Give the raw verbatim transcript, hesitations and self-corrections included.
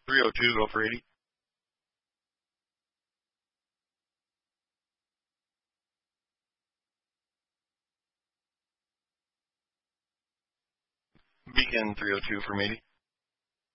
three oh two, go for eighty. Beacon three oh two from eighty.